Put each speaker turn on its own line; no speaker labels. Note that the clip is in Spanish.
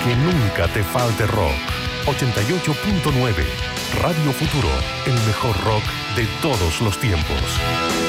Que nunca te falte rock. 88.9 Radio Futuro, el mejor rock de todos los tiempos.